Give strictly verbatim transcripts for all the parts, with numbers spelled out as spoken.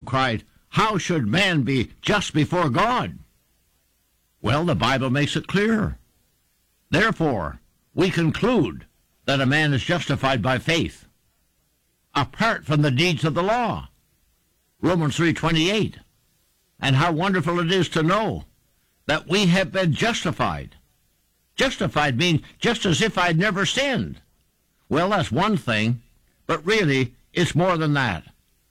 cried, "How should man be just before God?" Well, the Bible makes it clear. Therefore, we conclude that a man is justified by faith, apart from the deeds of the law. Romans three twenty-eight. And how wonderful it is to know that we have been justified. Justified means just as if I'd never sinned. Well, that's one thing, but really it's more than that.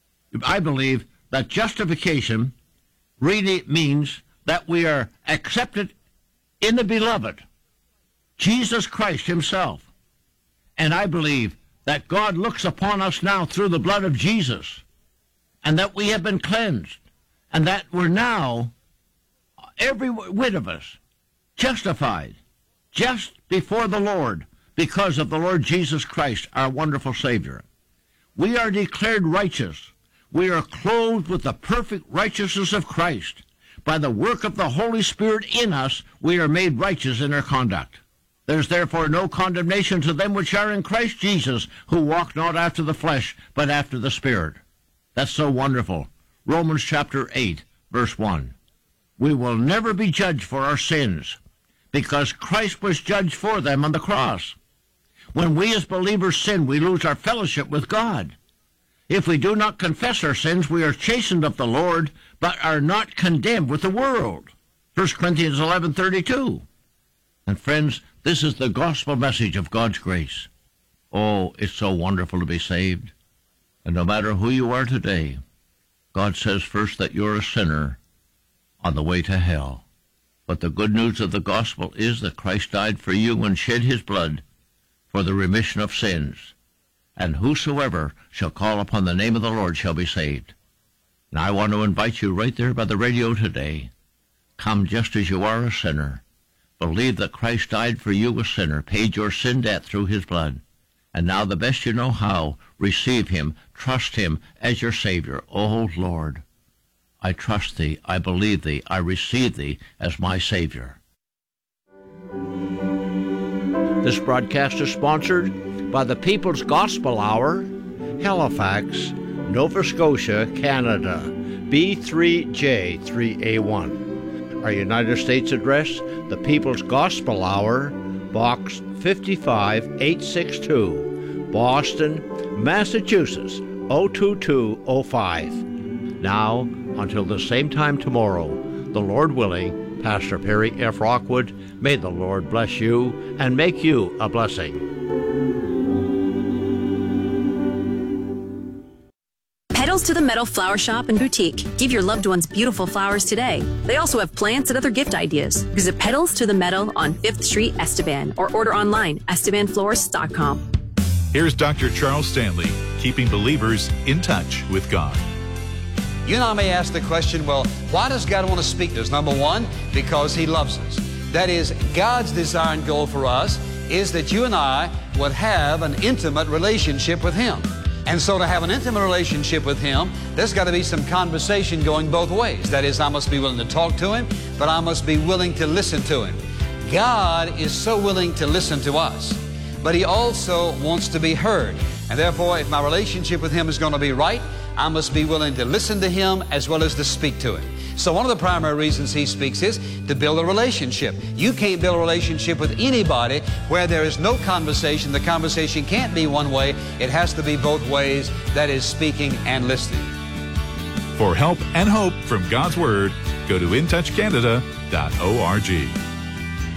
I believe that justification really means that we are accepted in the beloved, Jesus Christ himself. And I believe that God looks upon us now through the blood of Jesus, and that we have been cleansed, and that we're now, every whit of us, justified just before the Lord because of the Lord Jesus Christ, our wonderful Savior. We are declared righteous. We are clothed with the perfect righteousness of Christ. By the work of the Holy Spirit in us, we are made righteous in our conduct. There's therefore no condemnation to them which are in Christ Jesus, who walk not after the flesh, but after the Spirit. That's so wonderful. Romans chapter eight, verse one. We will never be judged for our sins, because Christ was judged for them on the cross. When we as believers sin, we lose our fellowship with God. If we do not confess our sins, we are chastened of the Lord, but are not condemned with the world. First Corinthians eleven thirty-two. And friends, this is the gospel message of God's grace. Oh, it's so wonderful to be saved. And no matter who you are today, God says first that you're a sinner on the way to hell. But the good news of the gospel is that Christ died for you and shed his blood for the remission of sins. And whosoever shall call upon the name of the Lord shall be saved. And I want to invite you right there by the radio today. Come just as you are, a sinner. Believe that Christ died for you, a sinner, paid your sin debt through his blood. And now, the best you know how, receive him, trust him as your Savior. Oh, Lord, I trust thee, I believe thee, I receive thee as my Savior. This broadcast is sponsored by the People's Gospel Hour, Halifax, Nova Scotia, Canada, B three J three A one. Our United States address, the People's Gospel Hour, Box fifty-five eight sixty-two, Boston, Massachusetts, oh two two oh five. Now, until the same time tomorrow, the Lord willing, Pastor Perry F. Rockwood, may the Lord bless you and make you a blessing. Petals to the Meadow Flower Shop and Boutique. Give your loved ones beautiful flowers today. They also have plants and other gift ideas. Visit Petals to the Meadow on fifth Street, Estevan, or order online, estevan florist dot com. Here's Doctor Charles Stanley, keeping believers in touch with God. You and I may ask the question, well, why does God want to speak to us? Number one, because he loves us. That is, God's desire and goal for us is that you and I would have an intimate relationship with him. And so to have an intimate relationship with him, there's got to be some conversation going both ways. That is, I must be willing to talk to him, but I must be willing to listen to him. God is so willing to listen to us, but he also wants to be heard. And therefore, if my relationship with him is going to be right, I must be willing to listen to him as well as to speak to him. So one of the primary reasons he speaks is to build a relationship. You can't build a relationship with anybody where there is no conversation. The conversation can't be one way. It has to be both ways. That is, speaking and listening. For help and hope from God's Word, go to in touch canada dot org.